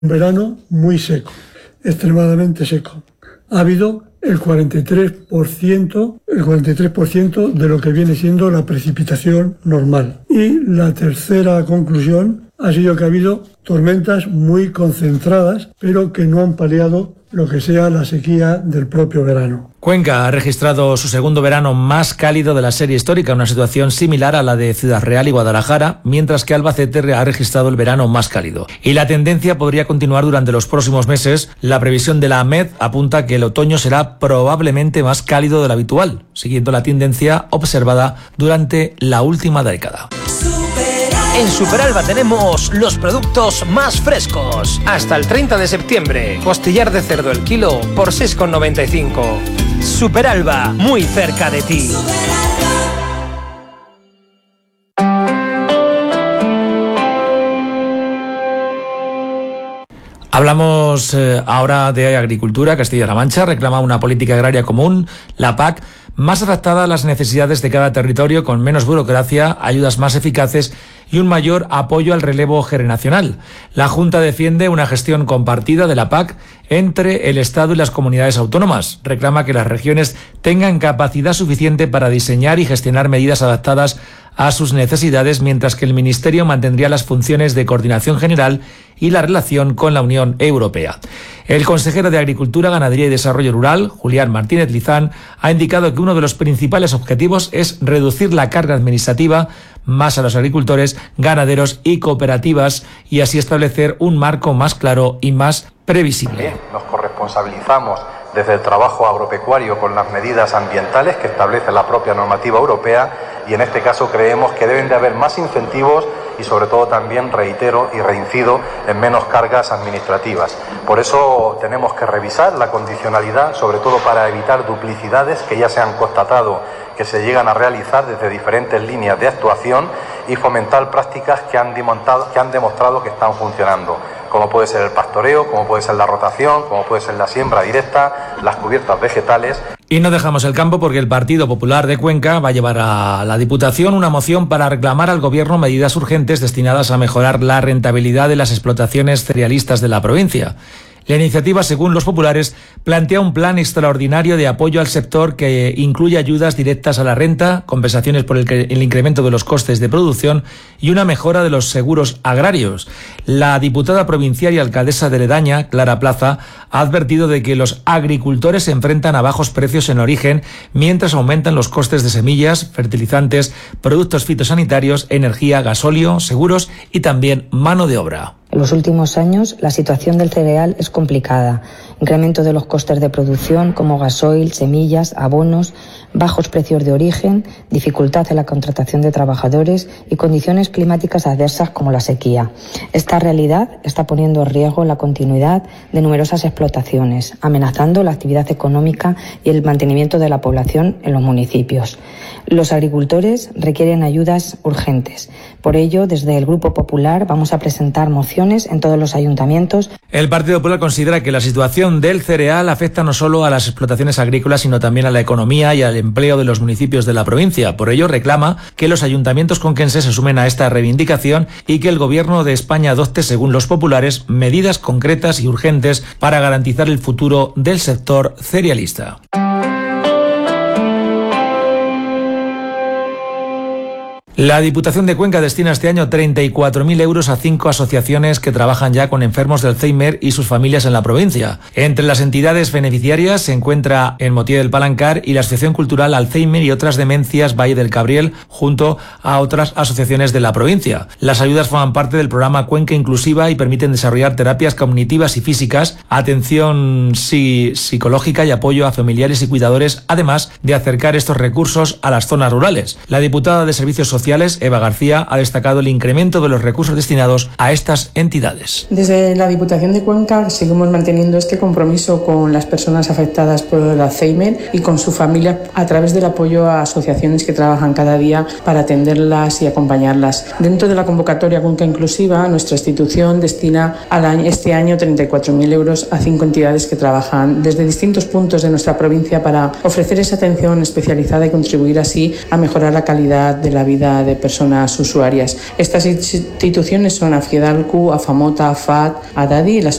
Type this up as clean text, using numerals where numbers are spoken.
Un verano muy seco, extremadamente seco. Ha habido el 43% de lo que viene siendo la precipitación normal. Y la tercera conclusión ha sido que ha habido tormentas muy concentradas, pero que no han paliado lo que sea la sequía del propio verano. Cuenca ha registrado su segundo verano más cálido de la serie histórica, una situación similar a la de Ciudad Real y Guadalajara, mientras que Albacete ha registrado el verano más cálido. Y la tendencia podría continuar durante los próximos meses. La previsión de la AMED apunta que el otoño será probablemente más cálido de lo habitual, siguiendo la tendencia observada durante la última década. En Superalba tenemos los productos más frescos. Hasta el 30 de septiembre. Costillar de cerdo el kilo por 6,95. Superalba, muy cerca de ti. Hablamos ahora de agricultura. Castilla-La Mancha reclama una política agraria común, la PAC, más adaptada a las necesidades de cada territorio, con menos burocracia, ayudas más eficaces y un mayor apoyo al relevo generacional. La Junta defiende una gestión compartida de la PAC entre el Estado y las comunidades autónomas. Reclama que las regiones tengan capacidad suficiente para diseñar y gestionar medidas adaptadas a sus necesidades, mientras que el Ministerio mantendría las funciones de coordinación general y la relación con la Unión Europea. El consejero de Agricultura, Ganadería y Desarrollo Rural, Julián Martínez Lizán, ha indicado que uno de los principales objetivos es reducir la carga administrativa más a los agricultores, ganaderos y cooperativas, y así establecer un marco más claro y más previsible. Nos corresponsabilizamos desde el trabajo agropecuario con las medidas ambientales que establece la propia normativa europea, y en este caso creemos que deben de haber más incentivos y sobre todo también, reitero y reincido, en menos cargas administrativas. Por eso tenemos que revisar la condicionalidad, sobre todo para evitar duplicidades que ya se han constatado que se llegan a realizar desde diferentes líneas de actuación, y fomentar prácticas que han demostrado que están funcionando, como puede ser el pastoreo, como puede ser la rotación, como puede ser la siembra directa, las cubiertas vegetales. Y no dejamos el campo porque el Partido Popular de Cuenca va a llevar a la Diputación una moción para reclamar al Gobierno medidas urgentes destinadas a mejorar la rentabilidad de las explotaciones cerealistas de la provincia. La iniciativa, según los populares, plantea un plan extraordinario de apoyo al sector que incluye ayudas directas a la renta, compensaciones por el incremento de los costes de producción y una mejora de los seguros agrarios. La diputada provincial y alcaldesa de Ledaña, Clara Plaza, ha advertido de que los agricultores se enfrentan a bajos precios en origen mientras aumentan los costes de semillas, fertilizantes, productos fitosanitarios, energía, gasóleo, seguros y también mano de obra. En los últimos años, la situación del cereal es complicada. Incremento de los costes de producción como gasoil, semillas, abonos, bajos precios de origen, dificultad en la contratación de trabajadores y condiciones climáticas adversas como la sequía. Esta realidad está poniendo en riesgo la continuidad de numerosas explotaciones, amenazando la actividad económica y el mantenimiento de la población en los municipios. Los agricultores requieren ayudas urgentes. Por ello, desde el Grupo Popular vamos a presentar mociones en todos los ayuntamientos. El Partido Popular considera que la situación del cereal afecta no solo a las explotaciones agrícolas, sino también a la economía y al empleo de los municipios de la provincia. Por ello, reclama que los ayuntamientos conquenses se sumen a esta reivindicación y que el Gobierno de España adopte, según los populares, medidas concretas y urgentes para garantizar el futuro del sector cerealista. La Diputación de Cuenca destina este año 34.000 euros a 5 asociaciones que trabajan ya con enfermos de Alzheimer y sus familias en la provincia. Entre las entidades beneficiarias se encuentra el Motier del Palancar y la Asociación Cultural Alzheimer y otras demencias Valle del Cabriel, junto a otras asociaciones de la provincia. Las ayudas forman parte del programa Cuenca Inclusiva y permiten desarrollar terapias cognitivas y físicas, atención psicológica y apoyo a familiares y cuidadores, además de acercar estos recursos a las zonas rurales. La diputada de Servicios Sociales, Eva García, ha destacado el incremento de los recursos destinados a estas entidades. Desde la Diputación de Cuenca seguimos manteniendo este compromiso con las personas afectadas por el Alzheimer y con su familia a través del apoyo a asociaciones que trabajan cada día para atenderlas y acompañarlas. Dentro de la convocatoria Cuenca Inclusiva, nuestra institución destina este año 34.000 euros a 5 entidades que trabajan desde distintos puntos de nuestra provincia para ofrecer esa atención especializada y contribuir así a mejorar la calidad de la vida 50 de personas usuarias. Estas instituciones son Afgedalcu, Afamota, AFAD, Adadi y las